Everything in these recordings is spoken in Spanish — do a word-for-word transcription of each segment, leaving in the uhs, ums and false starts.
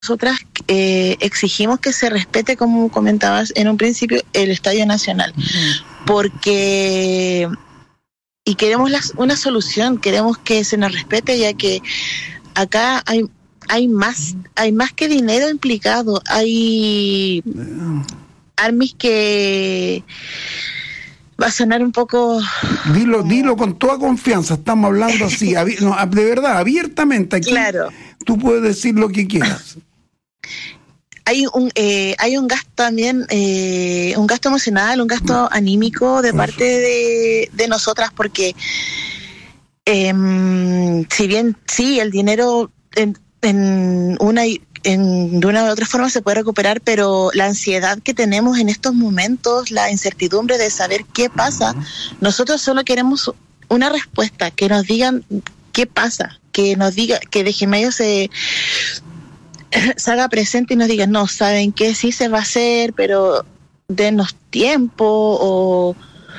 nosotras eh, exigimos que se respete, como comentabas en un principio, el Estadio Nacional, porque y queremos las, una solución, queremos que se nos respete, ya que acá hay hay más hay más que dinero implicado, hay armis que va a sonar un poco... Dilo, como... dilo con toda confianza, estamos hablando así, abi- no, de verdad, abiertamente aquí. Claro. Tú puedes decir lo que quieras. Hay un eh, hay un gasto también, eh, un gasto emocional, un gasto anímico de parte de, de nosotras, porque eh, si bien sí, el dinero en, en una en, de una u otra forma se puede recuperar, pero la ansiedad que tenemos en estos momentos, la incertidumbre de saber qué pasa, nosotros solo queremos una respuesta, que nos digan qué pasa, que nos diga, que de Gemellos se, se haga presente y nos diga, no, saben que sí se va a hacer, pero denos tiempo o,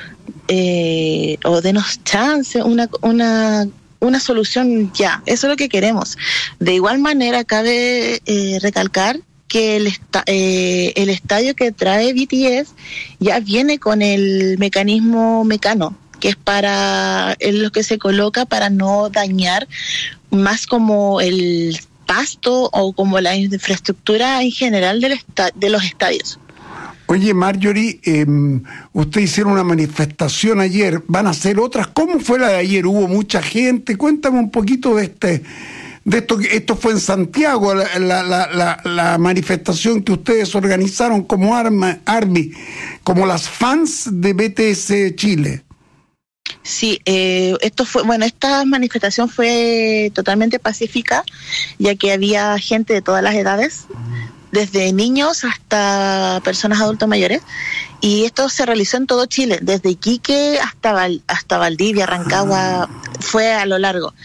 eh, o denos chance, una, una una solución ya, eso es lo que queremos. De igual manera, cabe eh, recalcar que el, esta, eh, el estadio que trae B T S ya viene con el mecanismo Mecano, que es para es lo que se coloca para no dañar más como el pasto o como la infraestructura en general del esta, de los estadios. Oye, Marjorie, eh, ustedes hicieron una manifestación ayer, van a hacer otras. ¿Cómo fue la de ayer? ¿Hubo mucha gente? Cuéntame un poquito de este, de esto. Esto fue en Santiago, la, la, la, la manifestación que ustedes organizaron como Arma, Army, como las fans de B T S Chile. Sí, eh, esto fue, bueno, esta manifestación fue totalmente pacífica, ya que había gente de todas las edades, desde niños hasta personas adultos mayores, y esto se realizó en todo Chile, desde Iquique hasta Val, hasta Valdivia, Rancagua, fue a lo largo.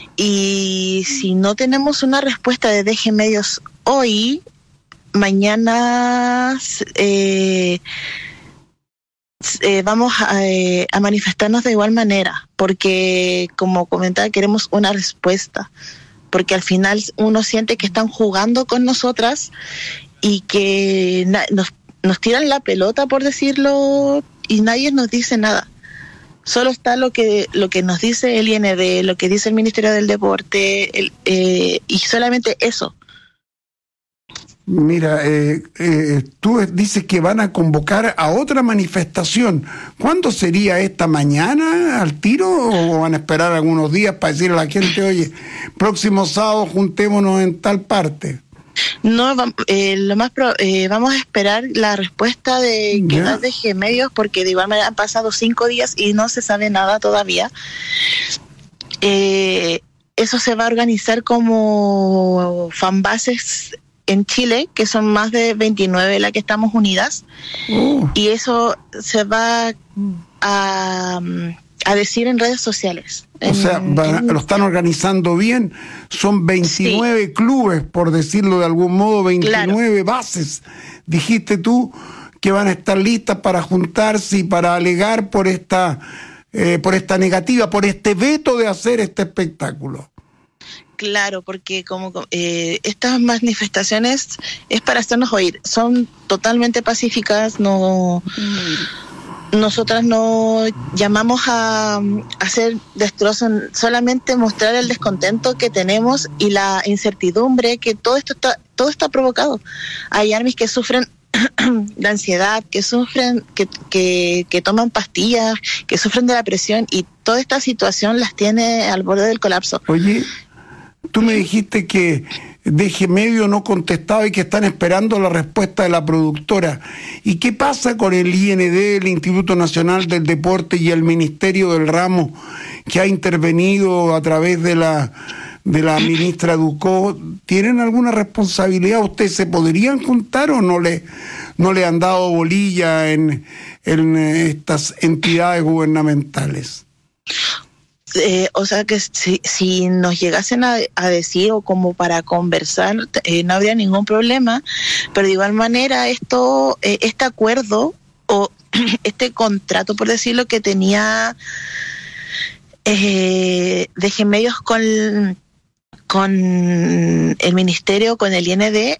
Y si no tenemos una respuesta de D G Medios hoy, mañana eh, eh, vamos a, eh, a manifestarnos de igual manera, porque como comentaba, queremos una respuesta, porque al final uno siente que están jugando con nosotras y que na- nos, nos tiran la pelota, por decirlo, y nadie nos dice nada. Solo está lo que lo que nos dice el I N D, lo que dice el Ministerio del Deporte, el, eh, y solamente eso. Mira, eh, eh, tú dices que van a convocar a otra manifestación. ¿Cuándo sería esta? ¿Mañana al tiro o van a esperar algunos días para decirle a la gente, oye, próximo sábado juntémonos en tal parte? No, eh, lo más pro, eh, vamos a esperar la respuesta de que da D G Medios, porque de igual manera han pasado cinco días y no se sabe nada todavía. Eh, eso se va a organizar como fanbases en Chile, que son más de veintinueve las que estamos unidas, oh. y eso se va a, a decir en redes sociales. O en, sea, va, en... lo están organizando bien, son veintinueve sí. clubes, por decirlo de algún modo, veintinueve claro. bases, dijiste tú, que van a estar listas para juntarse y para alegar por esta, eh, por esta negativa, por este veto de hacer este espectáculo. Claro, porque como eh, estas manifestaciones es para hacernos oír, son totalmente pacíficas, no mm. nosotras no llamamos a, a hacer destrozos, solamente mostrar el descontento que tenemos y la incertidumbre que todo esto está, todo está provocado. Hay armies que sufren de ansiedad, que sufren, que, que, que toman pastillas, que sufren de la presión, y toda esta situación las tiene al borde del colapso. Oye, tú me dijiste que D G Medio no contestaba y que están esperando la respuesta de la productora. ¿Y qué pasa con el I N D, el Instituto Nacional del Deporte y el Ministerio del Ramo, que ha intervenido a través de la de la ministra Ducó? ¿Tienen alguna responsabilidad? ¿Ustedes se podrían juntar o no le, no le han dado bolilla en, en estas entidades gubernamentales? Eh, o sea que si, si nos llegasen a, a decir o como para conversar, eh, no habría ningún problema, pero de igual manera esto, eh, este acuerdo o este contrato, por decirlo, que tenía eh, D G Medios con, con el ministerio, con el I N D,